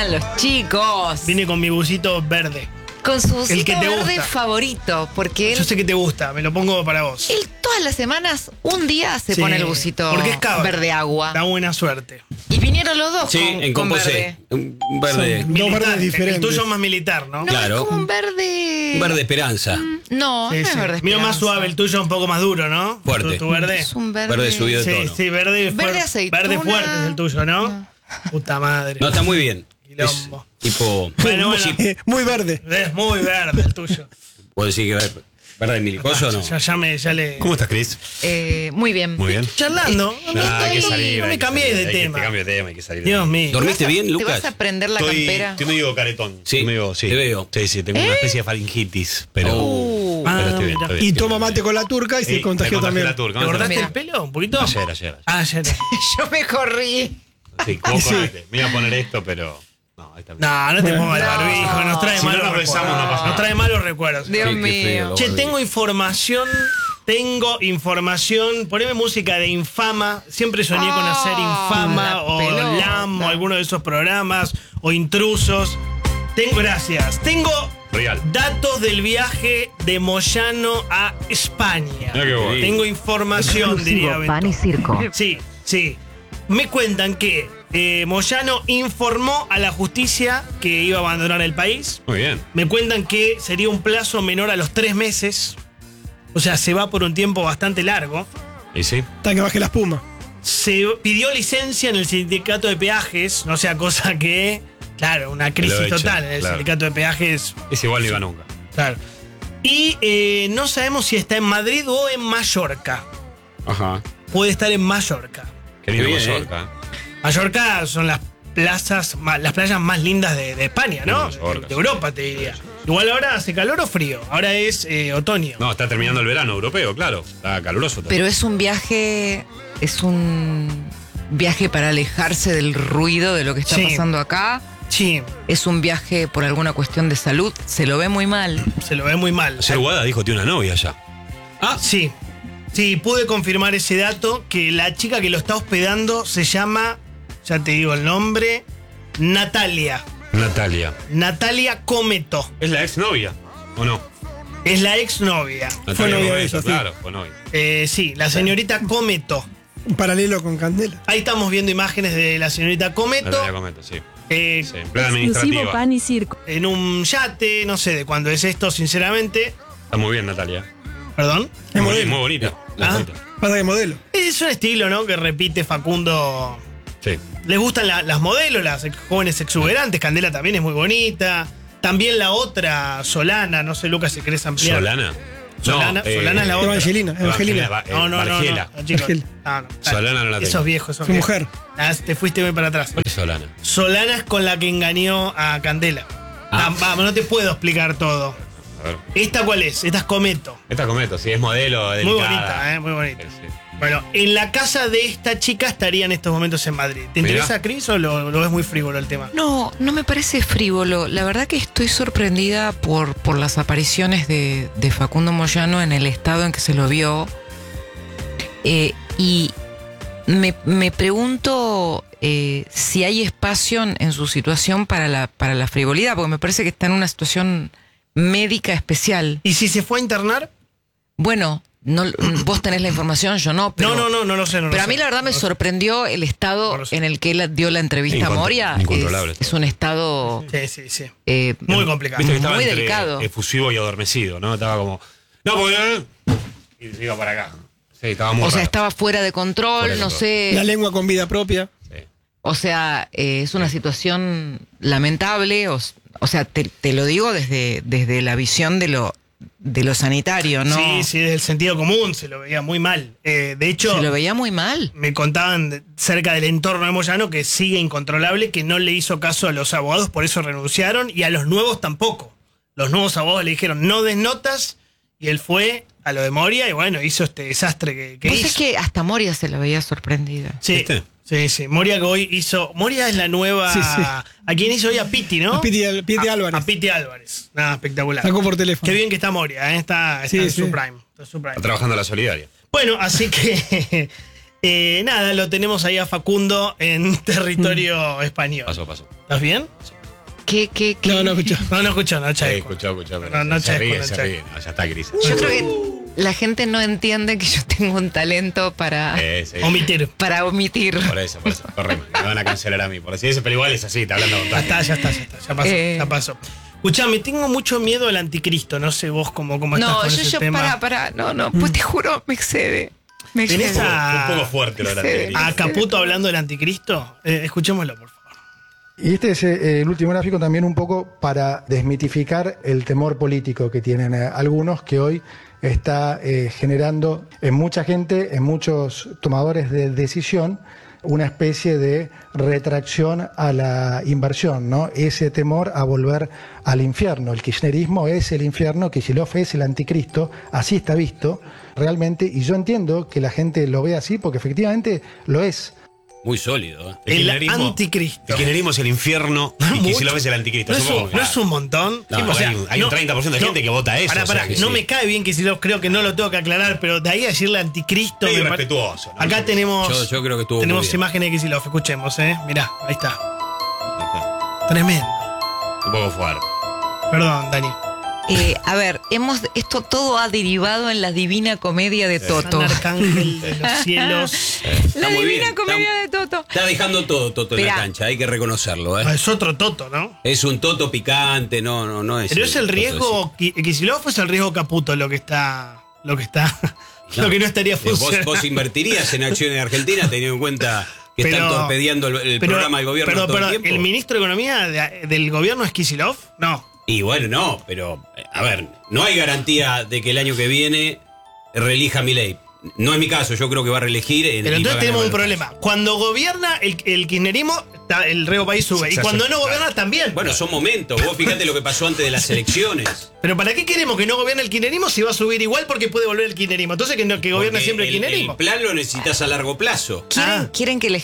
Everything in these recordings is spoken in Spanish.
están los chicos? Vine con mi busito verde. Con su busito El que te verde gusta. favorito, porque Yo él, sé que te gusta, me lo pongo para vos. él todas las semanas, un día se Sí, pone el busito porque es cabra. verde agua. Da buena suerte. Y vinieron los dos Sí, con en Composé. verde. Un verde. Son- Dos verdes El diferentes. tuyo es más militar, ¿no? No, Claro. es como un verde... Un verde esperanza. No, Sí, no sí. es verde Mío más esperanza. suave, el tuyo un poco más duro, ¿no? Fuerte. Tu verde. Es un verde... Verde subido de Sí, tono. sí, verde fuerte. aceituna. Verde fuerte es el tuyo, ¿no? Puta madre. No, está muy bien. Es Quilombo. tipo. Bueno, bueno. Muy verde. Es muy verde el tuyo. ¿Puedo decir que verde milicoso o no? Ya le. ¿Cómo estás, Cris? Muy bien. Muy bien. Charlando. Hay que Estoy- salir. no me hay que cambié salir, de hay que- tema. Te cambio de tema, hay que salir. Dios mío. ¿Dormiste bien, ¿Te Lucas? vas a prender la campera? Estoy medio caretón. Sí, sí. te veo. Sí, tengo una especie de faringitis, pero. Ah, pero estoy bien, mira. estoy bien. Y toma mate con la turca y se contagió también. La turca. ¿Te cortaste Mira. el pelo un poquito? Ayer. Ayer. Yo me corrí. Sí, vos correte. Me iba a poner esto, pero. No, ahí está bien. No te pongas el barbijo, nos trae Si no malos nos besamos, recuerdos. no pasa nada. Nos trae malos recuerdos. Dios Sí, qué feo, mío. lo Che, barbijo. tengo información. Poneme música de Infama. Siempre soñé con hacer Infama la o pelota. LAM o alguno de esos programas o Intrusos. Gracias. Tengo Real. datos del viaje de Moyano a España. Mira qué bueno. Tengo información, diría Beto. Pan y circo. Sí, sí. Me cuentan que Moyano informó a la justicia que iba a abandonar el país. Muy bien. Me cuentan que sería un plazo menor a los 3 meses. O sea, se va por un tiempo bastante largo. ¿Y sí? Hasta que baje la espuma. Se pidió licencia en el sindicato de peajes, no sea cosa que, claro, una crisis Lo echen, total en el claro. sindicato de peajes. Es igual no iba nunca. Claro. Y no sabemos si está en Madrid o en Mallorca. Ajá. Puede estar en Mallorca. Qué lindo Qué bien, Mallorca. Mallorca son las playas más lindas de España, ¿no? Mallorca, De Europa, te diría. Igual ahora hace calor o frío. Ahora es otoño. No, está terminando el verano europeo, claro. Está caluroso. Pero es un viaje para alejarse del ruido de lo que está Sí. pasando acá. Sí, Es un viaje por alguna cuestión de salud. Se lo ve muy mal. se lo ve muy mal. Ayer Guada dijo que tiene una novia ya. Sí. Sí, pude confirmar ese dato, que la chica que lo está hospedando se llama, ya te digo el nombre, Natalia. Natalia Cometo. ¿Es la exnovia o no? Es la exnovia. Fue novia de Cometo, ella, sí. Claro, fue novia. Sí, la señorita Cometo. Un paralelo con Candela. Ahí estamos viendo imágenes de la señorita Cometo. Natalia Cometo, sí. eh, Sí, en plena administrativa. Pan y circo. en un yate, no sé de cuándo es esto, sinceramente. Está muy bien, Natalia. Perdón. Es modelo. Muy bonita. La Ah. foto. Pasa que modelo. Es un estilo, ¿no? Que repite Facundo. Sí. Les gustan las modelos, las jóvenes exuberantes. Candela también es muy bonita. También la otra, Solana, no sé, Lucas, si querés ampliar. ¿Solana? Solana es la otra. Evangelina. No, Margela. chicos. Argel. No, no. Solana no la tengo. Esos viejos, esos Su viejos. mujer. Te fuiste muy para atrás. ¿Cuál es Solana? Solana es con la que engañó a Candela. Vamos, no te puedo explicar todo. A ver. ¿Esta cuál es? Esta es Cometo. Esta Cometo, sí, es modelo. Muy Delicada. bonita, muy bonita. Sí, sí. Bueno, en la casa de esta chica estaría en estos momentos en Madrid. ¿Te Mirá. interesa, Cris, o lo ves muy frívolo el tema? No, no me parece frívolo. La verdad que estoy sorprendida por las apariciones de Facundo Moyano en el estado en que se lo vio. Y me pregunto si hay espacio en su situación para la frivolidad, porque me parece que está en una situación médica especial. ¿Y si se fue a internar? Bueno, no, vos tenés la información, yo no. Pero, No lo sé. Pero a mí la verdad me sorprendió el estado No lo sé. en el que él dio la entrevista a Moria. Incontrolable. Es un estado Sí. eh, Muy complicado. Viste que estaba muy entre delicado. efusivo y adormecido, ¿no? Estaba como. No, porque. Y iba para acá. Sí, estaba muy O sea, raro. estaba fuera de control, Fuera de no control. sé. La lengua con vida propia. Sí. O sea, es una situación lamentable. O sea, te lo digo desde la visión de lo sanitario, ¿no? Sí, desde el sentido común se lo veía muy mal. De hecho, Se lo veía muy mal. me contaban cerca del entorno de Moyano que sigue incontrolable, que no le hizo caso a los abogados, por eso renunciaron, y a los nuevos tampoco. Los nuevos abogados le dijeron, no des notas, y él fue a lo de Moria y bueno, hizo este desastre que Vos hizo. es que hasta Moria se la veía sorprendida. Sí, ¿Viste? sí. Moria que hoy hizo. Moria es la nueva. Sí, sí. ¿A quién hizo hoy? A Piti, ¿no? A Piti Álvarez. A Piti Álvarez. Nada, espectacular. Sacó por teléfono. Qué bien que está Moria, ¿eh? Está Sí, en sí. su prime. Está en su prime. Está trabajando la solidaria. Bueno, así que. Nada, lo tenemos ahí a Facundo en territorio español. Pasó. ¿Estás bien? ¿Qué? No escuchó. No escuchó, no, Sí, Chaco. escuchó. Pero No, no, se Chaco, ríe, no, se Chaco. ríe. No, ya está, Cris. Yo creo que la gente no entiende que yo tengo un talento para Sí. Omitir. omitir. Por eso. Corre, me van a cancelar a mí. Por así pero igual es así, está hablando con Ya está. Ya pasó. Escuchame, tengo mucho miedo al anticristo. No sé vos cómo estás No, con ese yo, tema. no, pues te juro, me excede. Me ¿Tenés excede. a- Un poco fuerte lo de la Sí. teoría. A Caputo hablando del anticristo. Escuchémoslo, por favor. Y este es el último gráfico también un poco para desmitificar el temor político que tienen algunos, que hoy está generando en mucha gente, en muchos tomadores de decisión, una especie de retracción a la inversión, ¿no? Ese temor a volver al infierno. El kirchnerismo es el infierno, Kicillof es el anticristo, así está visto realmente, y yo entiendo que la gente lo ve así porque efectivamente lo es. Muy sólido, ¿eh? El kirchnerismo- anticristo. El kirchnerismo es el infierno y Mucho. Kicillof es el anticristo. ¿No es, Somos un, como- no es un montón? No, Sí, o sea, hay un 30% de gente que vota eso, Pará, o sea que no sí. me cae bien que si lo creo que no lo tengo que aclarar, pero de ahí a decirle anticristo. Sí, me pare- respetuoso, ¿no? Acá tenemos. Yo creo que estuvo Tenemos muy bien. imágenes de Kicillof, escuchemos, Mirá, ahí está. Tremendo. Un poco fuerte. Perdón, Dani. A ver, esto todo ha derivado en la divina comedia de Toto. San Arcángel de los cielos. La Está muy divina bien, comedia está- de Toto. Está dejando todo Toto en la Esperá. cancha, hay que reconocerlo, ¿eh? Ah, es otro Toto, ¿no? Es un Toto picante, no es. Pero es el Toto riesgo. Kicillof o es el riesgo Caputo lo que está. Lo que no estaría ese. funcionando. Vos invertirías en acciones argentinas teniendo en cuenta que Pero- están torpedeando el programa del gobierno todo el tiempo. ¿el ministro de Economía del gobierno es Kicillof? No. Y bueno, no, pero a ver, no hay garantía de que el año que viene reelija a Milei. No es mi caso, yo creo que va a reelegir. Pero entonces tenemos un problema. Cuando gobierna el kirchnerismo, el reo país sube. Y cuando no gobierna, también. Bueno, son momentos. Vos fíjate lo que pasó antes de las elecciones. Pero ¿para qué queremos que no gobierne el kirchnerismo si va a subir igual porque puede volver el kirchnerismo? Entonces que gobierne Porque siempre el el kirchnerismo. plan lo necesitas a largo plazo. ¿Quieren que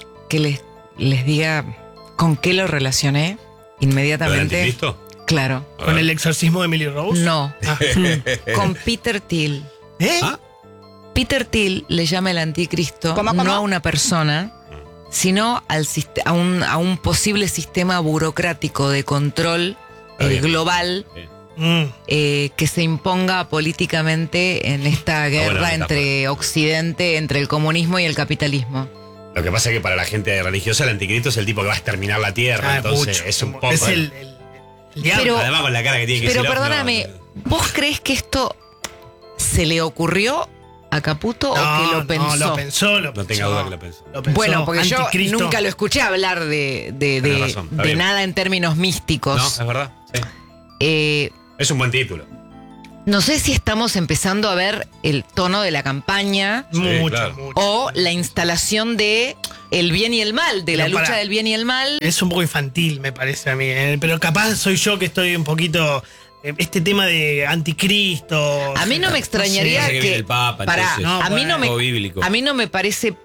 les diga con qué lo relacioné inmediatamente? ¿Anticristo? Claro. Con el exorcismo de Emily Rose. No. Ah. Con Peter Thiel. ¿Eh? ¿Ah? Peter Thiel le llama el anticristo ¿Cómo? no a una persona, sino a un posible sistema burocrático de control Está bien. global Mm. que se imponga políticamente en esta guerra buena entre Occidente, entre el comunismo y el capitalismo. Lo que pasa es que para la gente religiosa el anticristo es el tipo que va a exterminar la tierra. Ah, entonces mucho. es un poco. Es el diablo. Pero- Además con la cara que tiene que Pero Kicillof, perdóname, no. ¿vos crees que esto se le ocurrió a Caputo o que lo pensó? No, lo pensó. No tenga duda que lo pensó. Bueno, porque Anticristo. yo nunca lo escuché hablar de Tenés razón, está bien. nada en términos místicos. No, es verdad. Sí. Eh, Es un buen título. no sé si estamos empezando a ver el tono de la campaña Mucho, claro. mucho. o la instalación de el bien y el mal, de la Pero lucha pará. del bien y el mal. Es un poco infantil, me parece a mí. Pero capaz soy yo que estoy un poquito. Este tema de anticristo. A mí no me extrañaría Parece que que viene el Papa, pará, entonces. No, a mí no me Todo bíblico. a mí no me parece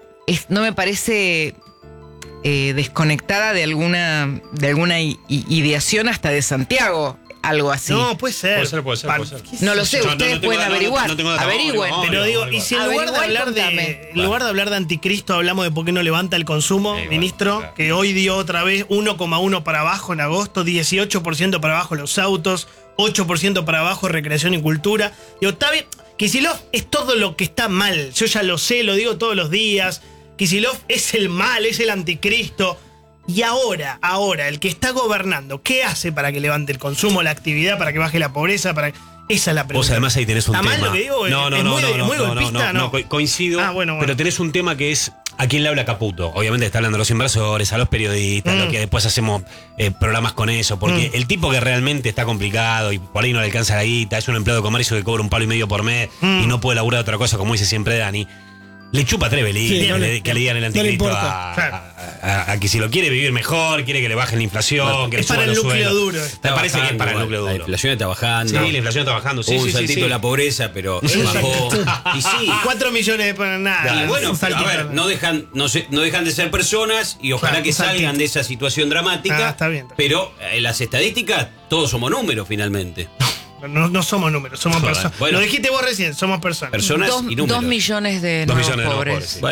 desconectada de alguna ideación hasta de Santiago, algo así. No, puede ser. Puede ser. ¿Qué sé No lo yo? sé, Yo no ustedes tengo pueden nada- averiguar. no tengo nada- Averigüen. no, Pero digo, y si en lugar, de Averiguá y hablar contame. en lugar de hablar de anticristo hablamos de por qué no levanta el consumo, Bueno, ministro, claro. que hoy dio otra vez 1,1 para abajo en agosto, 18% para abajo los autos, 8% para abajo recreación y cultura. Digo, está bien, Kicillof es todo lo que está mal, yo ya lo sé, lo digo todos los días, Kicillof es el mal, es el anticristo. Y ahora, el que está gobernando, ¿qué hace para que levante el consumo, la actividad, para que baje la pobreza? Esa es la pregunta. Vos además ahí tenés un ¿Está tema. mal lo que digo? No, ¿Es muy golpista? No. Coincido. Ah, bueno. Pero tenés un tema que es a quién le habla Caputo. Obviamente está hablando a los inversores, a los periodistas, lo que después hacemos programas con eso. Porque el tipo que realmente está complicado y por ahí no le alcanza la guita, es un empleado de comercio que cobra $1,50 por mes y no puede laburar otra cosa, como dice siempre Dani. Le chupa tres velitas Sí, no le- que le digan el no le anticristo importa. Claro. a que si lo quiere vivir mejor, quiere que le baje la inflación, que le es para suban el los núcleo sueldos. duro. Me parece que es para el núcleo La duro. inflación está bajando. Sí, la inflación está bajando. Sí, Hubo un sí, sí, saltito sí. de la pobreza, pero se bajó. Y sí. 4 millones para nada. Y bueno, Un pero, a saltito. ver, no dejan de ser personas y ojalá Claro, que un saltito. salgan de esa situación dramática. Ah, está bien. Pero en las estadísticas todos somos números finalmente. No somos números, somos Joder, personas. bueno. Lo dijiste vos recién, somos personas. Personas y números. 2 millones de 2 nuevos millones de nuevos pobres. pobres, sí. Bueno,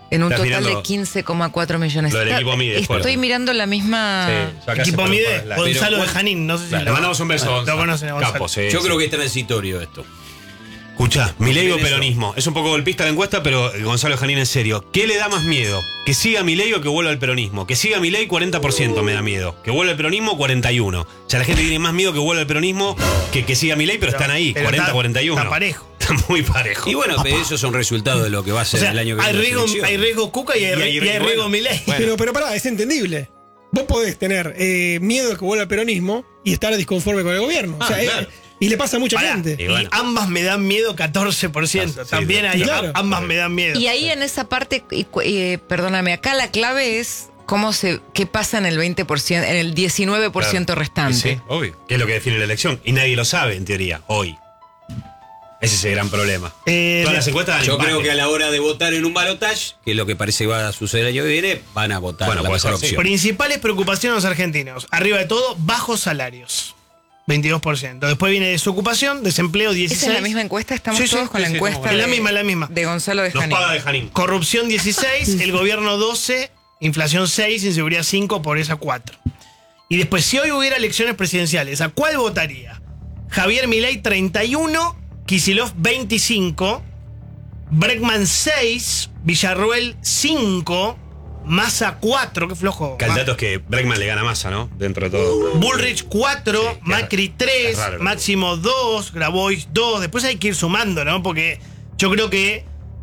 En un Estás total de mirando 15,4 millones. lo del equipo Mide, Estoy fuerte. mirando la misma... Sí, yo acá Equipo se Mide, pone- Gonzalo de Pero- Janín, no sé si Le mandamos un beso. Lo Gonzalo. conocen a Gonzalo. Capo, sí, Yo sí. creo que es transitorio esto. Escuchá, Milei o Eso. peronismo. Es un poco golpista la encuesta, pero Gonzalo Janín en serio. ¿Qué le da más miedo? ¿Que siga Milei o que vuelva al peronismo? Que siga Milei, 40% me da miedo. Que vuelva al peronismo, 41%. O sea, la gente tiene más miedo que vuelva al peronismo que siga Milei, pero están ahí, Pero 40-41. Está parejo. Está muy parejo. Y bueno, pero esos son resultados de lo que va a O ser sea, el año que hay viene. la riesgo, selección. hay riesgo Cuca y hay riesgo bueno. Milei. Pero pará, es entendible. Vos podés tener miedo de que vuelva el peronismo y estar disconforme con el gobierno. O sea, claro. y le pasa a mucha Pará, gente. Y bueno. ambas me dan miedo 14%. Sí, También hay, claro. ambas me dan miedo. Y ahí en esa parte, perdóname, acá la clave es qué pasa en el 20%, en el 19% Claro. restante. Sí, obvio. Que es lo que define la elección. Y nadie lo sabe, en teoría, hoy. Ese es el gran problema. Todas las encuestas dan Yo empate. creo que a la hora de votar en un balotaje, que es lo que parece que va a suceder el año que viene, van a votar Bueno, la puede mejor ser, sí. opción. Principales preocupaciones de los argentinos. Arriba de todo, bajos salarios. 22%. Después viene desocupación, desempleo 16%. ¿Esa es la misma encuesta? ¿Estamos Sí, sí, todos con sí, la sí, encuesta? estamos con la misma. De Gonzalo de Nos Janín. paga de Janín. Corrupción 16%, el gobierno 12%, inflación 6%, inseguridad 5%, pobreza 4%. Y después, si hoy hubiera elecciones presidenciales, ¿a cuál votaría? Javier Milei 31%, Kicillof 25%, Bregman 6%, Villarroel 5%, Massa 4%, qué flojo. Que el dato es que Bregman le gana Massa, ¿no? Dentro de todo. Bullrich 4, Sí, Macri es 3, raro, Máximo 2, Grabois 2. Después hay que ir sumando, ¿no? Porque yo creo que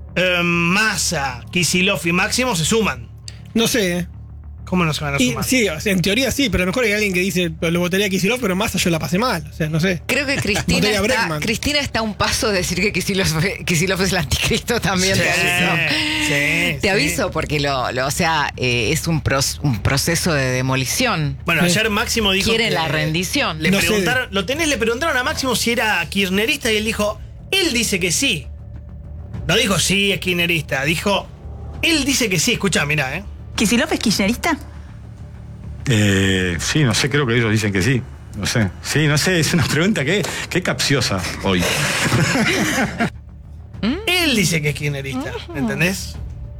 Massa, Kicillof y Máximo se suman. No sé, ¿eh? ¿Cómo no se van a Y, sumar? sí, o sea, en teoría sí, pero a lo mejor hay alguien que dice, lo votaría a Kicillof, pero más yo la pasé mal. O sea, no sé. Creo que Votaría a Bregman. Cristina está a un paso de decir que Kicillof es el anticristo también. Sí, Te aviso. sí, Te sí. aviso porque o sea, es un proceso de demolición. Bueno, ayer Máximo dijo Quiere que la rendición. Le No preguntaron, le preguntaron a Máximo si era kirchnerista y él dijo, él dice que sí. No dijo sí, es kirchnerista, dijo, él dice que sí. Escucha, mirá, ¿Kicillof es kirchnerista? Sí, no sé, creo que ellos dicen que sí. No sé. Sí, no sé, es una pregunta que capciosa hoy. Él dice que es kirchnerista, ¿entendés?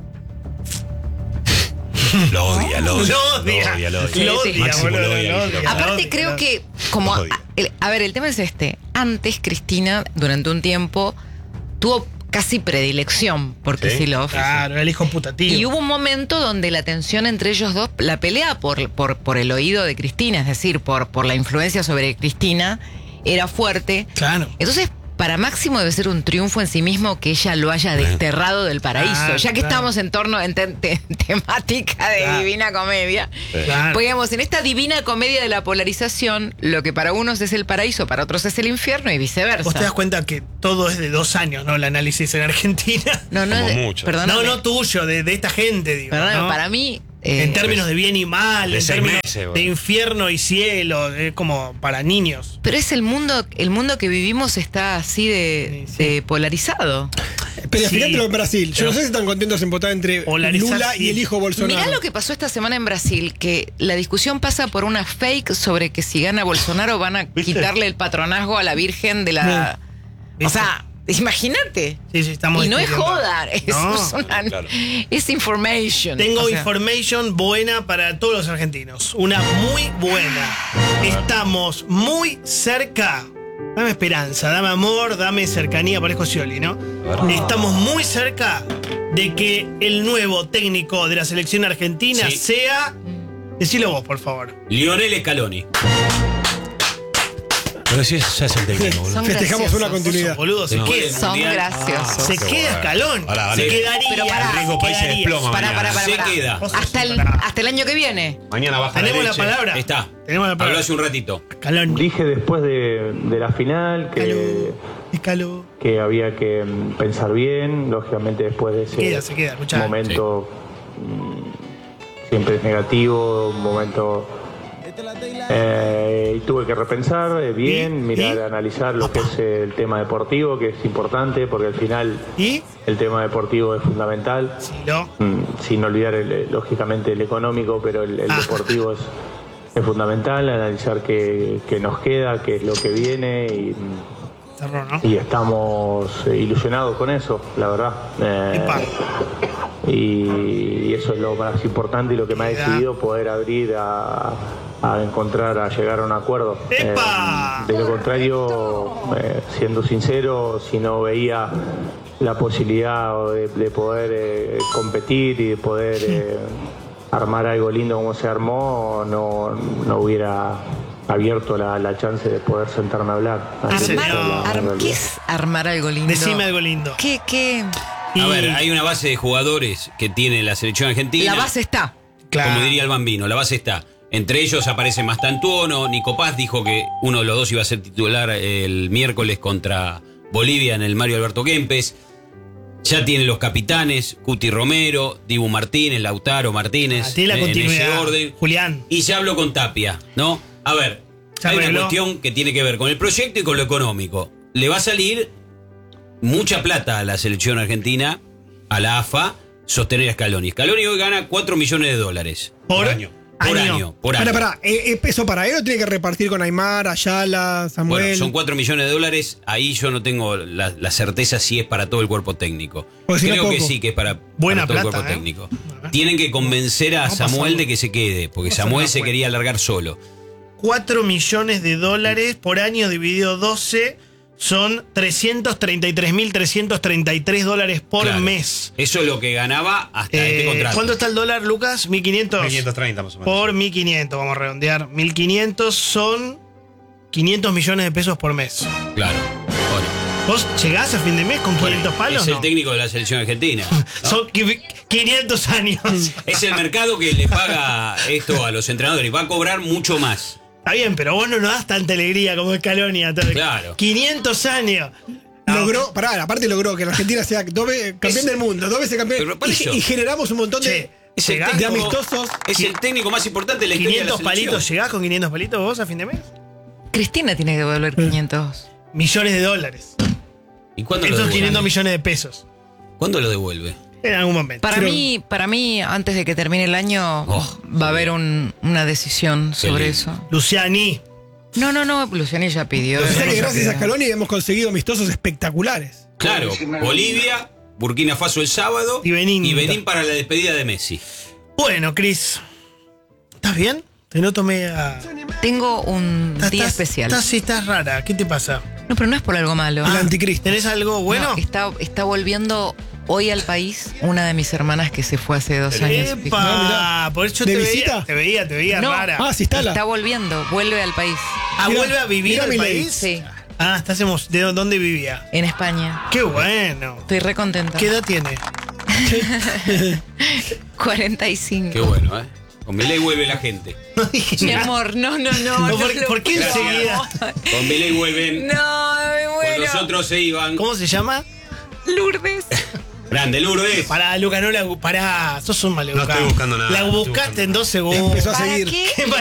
Lo odia, lo odia. Lo odia. Lo odia. Lo Sí, odia, Máximo boludo, lo odia, lo lo odia. odia. Aparte Lo creo odia. que como Lo odia. a ver, el tema es antes Cristina durante un tiempo tuvo casi predilección por Sí. Kicillof. Claro, el hijo putativo. Y hubo un momento donde la tensión entre ellos dos, la pelea por el oído de Cristina, es decir, por la influencia sobre Cristina, era fuerte. Claro. Entonces, para Máximo debe ser un triunfo en sí mismo que ella lo haya desterrado del paraíso. Claro, Ya que claro. estamos en torno en temática de Claro. Divina Comedia. Claro. Porque, digamos, en esta Divina Comedia de la polarización, lo que para unos es el paraíso, para otros es el infierno y viceversa. Vos te das cuenta que todo es de 2 años, ¿no? El análisis en Argentina. No, no, Como es de- mucho. perdóname, No tuyo, de esta gente, digo. perdóname, ¿no? para mí... En términos de bien y mal, de en 6 términos meses, de boludo. infierno y cielo, es como para niños. Pero es el mundo que vivimos está así de polarizado. Pero Sí. fíjate lo en Brasil. Yo Pero- no sé si están contentos en votar entre Polarizar, Lula sí. y el hijo Bolsonaro. Mirá lo que pasó esta semana en Brasil, que la discusión pasa por una fake sobre que si gana Bolsonaro van a ¿Viste? quitarle el patronazgo a la Virgen de la... ¿Viste? O sea, imagínate. Sí, estamos Y no es discutiendo. joda, claro. es information. Tengo O sea, information buena para todos los argentinos. Una muy buena. Estamos muy cerca. Dame esperanza, dame amor, dame cercanía, parezco Scioli, ¿no? Estamos muy cerca de que el nuevo técnico de la selección argentina Sí. sea... Decilo vos, por favor. Lionel Scaloni. Pero sí, ya es el técnico, boludo. Son Festejamos graciosos. una continuidad. Boludo, se No. queda. Son Mundial. graciosos. Se queda Escalón. Ahora, Se dale. quedaría. Pero pará. El riesgo país se quedaría. desploma Pará, mañana. pará, Se pará. queda. Hasta el año que viene. Mañana baja Tenemos la leche. palabra. Está. Tenemos la Habló palabra. hace un ratito. Escalón. Dije después de la final Escalón. que había que pensar bien, lógicamente después de ese Se queda, escuchá. momento siempre es negativo, un momento y tuve que repensar bien, mirar, analizar lo que es el tema deportivo, que es importante porque al final ¿Y? el tema deportivo es fundamental. Si no. Sin olvidar lógicamente el económico, pero el deportivo es fundamental, analizar qué nos queda, qué es lo que viene Cerró, ¿no? y estamos ilusionados con eso, la verdad. Epa. y eso es lo más importante y lo que me ha decidido poder abrir a encontrar, a llegar a un acuerdo. De lo contrario, siendo sincero, si no veía la posibilidad de poder competir y de poder armar algo lindo como se armó, no hubiera abierto la chance de poder sentarme a hablar. ¿Qué es armar algo lindo? Decime algo lindo. ¿Qué? A ver, hay una base de jugadores que tiene la selección argentina. La base está. Como diría el Bambino, la base está. Entre ellos aparece Mastantuono. Nico Paz dijo que uno de los dos iba a ser titular el miércoles contra Bolivia en el Mario Alberto Kempes. Ya tiene los capitanes, Cuti Romero, Dibu Martínez, Lautaro Martínez. Tiene la continuidad. En ese orden. Julián. Y ya habló con Tapia, ¿no? A ver, hay una cuestión que tiene que ver con el proyecto y con lo económico. Le va a salir mucha plata a la selección argentina, a la AFA, sostener a Scaloni. Scaloni hoy gana $4 millones por año. Por año. Pará, ¿eso para él o tiene que repartir con Aymar, Ayala, Samuel? Bueno, son $4 millones. Ahí yo no tengo la certeza si es para todo el cuerpo técnico. Creo que sí, que es para todo el cuerpo técnico. Tienen que convencer a Samuel de que se quede, porque Samuel se quería largar solo. $4 millones por año dividido 12 son $333.333 por mes. Eso es lo que ganaba hasta este contrato. ¿Cuánto está el dólar, Lucas? 1.500. 1.530 más o menos. Por 1.500, vamos a redondear. 1.500 son 500 millones de pesos por mes. Claro. Bueno. ¿Vos llegás a fin de mes con 500 palos? Es el técnico de la selección argentina, ¿no? Son 500 años. Es el mercado que le paga esto a los entrenadores. Va a cobrar mucho más. Está bien, pero vos no nos das tanta alegría como Scaloni. Claro. 500 años. Logró, aparte logró que la Argentina sea campeón del mundo, 2 veces campeón. Y generamos un montón de amistosos. Es el técnico más importante de la historia de la selección. 500 palitos, ¿llegás con 500 palitos vos a fin de mes? Cristina tiene que devolver 500 millones de dólares. ¿Y cuándo lo Estos devuelve? 500 millones de pesos. ¿Cuándo lo devuelve? En algún momento. Para mí, antes de que termine el año, va a haber una decisión sobre eso. Luciani. No, Luciani ya pidió. O sea que gracias a Scaloni hemos conseguido amistosos espectaculares. Claro, Bolivia, Burkina Faso el sábado y Benín para la despedida de Messi. Bueno, Cris, ¿estás bien? Te noto media... Tengo un día especial. Estás rara, ¿qué te pasa? No, pero no es por algo malo. El anticristo. ¿Tenés algo bueno? No, está volviendo hoy al país una de mis hermanas que se fue hace 2 años. ¡Epa! Por eso ¿De visita? Te veía no, rara. Se instala. Está volviendo, vuelve al país. ¿Vuelve a vivir al país? Sí. ¿De dónde vivía? En España. ¡Qué bueno! Estoy re contenta. ¿Qué edad tiene? 45. Qué bueno, ¿eh? Con Milei vuelve la gente. Mi amor, no. ¿Por qué enseguida? Con Milei vuelven. No, me muero. Con los otros se iban. ¿Cómo se llama? Lourdes. Grande Lourdes. Pará, Luca, sos un maleducado. No estoy buscando nada. La buscaste en 2 segundos. Empezó a ¿Para seguir. qué? ¿Qué